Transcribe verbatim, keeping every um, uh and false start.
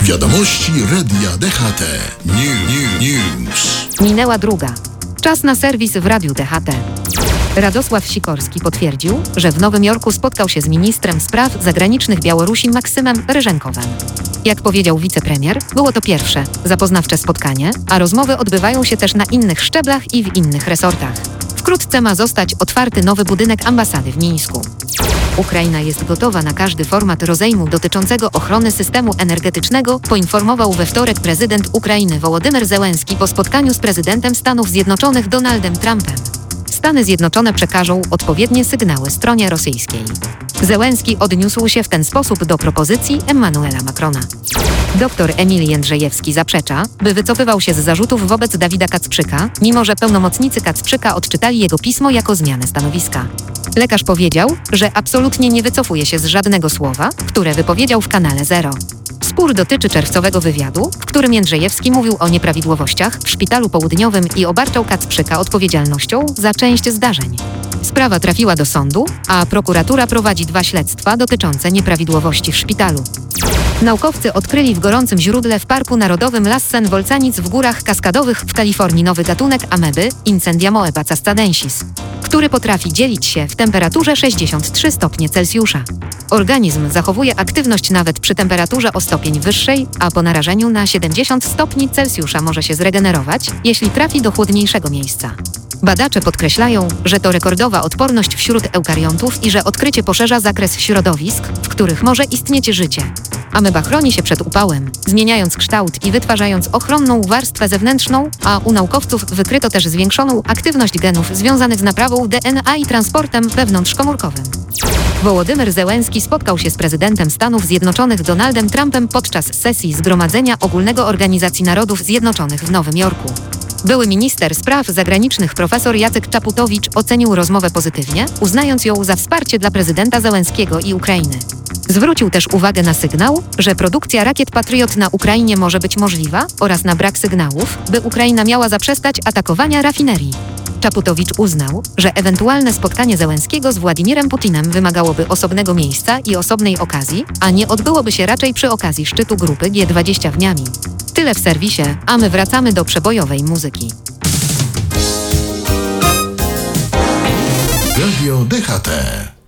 Wiadomości Radia D H T. New, new, news. Minęła druga. Czas na serwis w Radiu D H T. Radosław Sikorski potwierdził, że w Nowym Jorku spotkał się z ministrem spraw zagranicznych Białorusi Maksymem Ryżenkowem. Jak powiedział wicepremier, było to pierwsze, zapoznawcze spotkanie, a rozmowy odbywają się też na innych szczeblach i w innych resortach. Wkrótce ma zostać otwarty nowy budynek ambasady w Mińsku. Ukraina jest gotowa na każdy format rozejmu dotyczącego ochrony systemu energetycznego, poinformował we wtorek prezydent Ukrainy Wołodymyr Zełenski po spotkaniu z prezydentem Stanów Zjednoczonych Donaldem Trumpem. Stany Zjednoczone przekażą odpowiednie sygnały stronie rosyjskiej. Zełenski odniósł się w ten sposób do propozycji Emmanuela Macrona. Doktor Emil Jędrzejewski zaprzecza, by wycofywał się z zarzutów wobec Dawida Kacprzyka, mimo że pełnomocnicy Kacprzyka odczytali jego pismo jako zmianę stanowiska. Lekarz powiedział, że absolutnie nie wycofuje się z żadnego słowa, które wypowiedział w kanale Zero. Spór dotyczy czerwcowego wywiadu, w którym Jędrzejewski mówił o nieprawidłowościach w Szpitalu Południowym i obarczał Kacprzyka odpowiedzialnością za część zdarzeń. Sprawa trafiła do sądu, a prokuratura prowadzi dwa śledztwa dotyczące nieprawidłowości w szpitalu. Naukowcy odkryli w gorącym źródle w Parku Narodowym Lassen-Wolcanic w Górach Kaskadowych w Kalifornii nowy gatunek ameby Incendiamoeba castadensis, który potrafi dzielić się w temperaturze sześćdziesiąt trzy stopnie Celsjusza. Organizm zachowuje aktywność nawet przy temperaturze o stopień wyższej, a po narażeniu na siedemdziesiąt stopni Celsjusza może się zregenerować, jeśli trafi do chłodniejszego miejsca. Badacze podkreślają, że to rekordowa odporność wśród eukariontów i że odkrycie poszerza zakres środowisk, w których może istnieć życie. Ameba chroni się przed upałem, zmieniając kształt i wytwarzając ochronną warstwę zewnętrzną, a u naukowców wykryto też zwiększoną aktywność genów związanych z naprawą D N A i transportem wewnątrzkomórkowym. Wołodymyr Zełenski spotkał się z prezydentem Stanów Zjednoczonych Donaldem Trumpem podczas sesji Zgromadzenia Ogólnego Organizacji Narodów Zjednoczonych w Nowym Jorku. Były minister spraw zagranicznych profesor Jacek Czaputowicz ocenił rozmowę pozytywnie, uznając ją za wsparcie dla prezydenta Zełenskiego i Ukrainy. Zwrócił też uwagę na sygnał, że produkcja rakiet Patriot na Ukrainie może być możliwa oraz na brak sygnałów, by Ukraina miała zaprzestać atakowania rafinerii. Czaputowicz uznał, że ewentualne spotkanie Zełenskiego z Władimirem Putinem wymagałoby osobnego miejsca i osobnej okazji, a nie odbyłoby się raczej przy okazji szczytu grupy G dwadzieścia w Niami. Tyle w serwisie, a my wracamy do przebojowej muzyki. Radio D H T.